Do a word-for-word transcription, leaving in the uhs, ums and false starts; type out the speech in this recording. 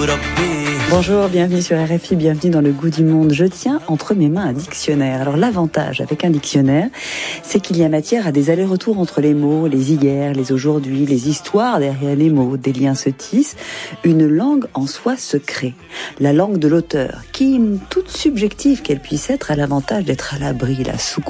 Bonjour, bienvenue sur R F I, bienvenue dans le goût du monde. Je tiens entre mes mains un dictionnaire. Alors l'avantage avec un dictionnaire, c'est qu'il y a matière à des allers-retours entre les mots, les hier, les aujourd'hui, les histoires derrière les mots. Des liens se tissent, une langue en soi se crée. La langue de l'auteur, qui, toute subjective qu'elle puisse être, a l'avantage d'être à l'abri, la sous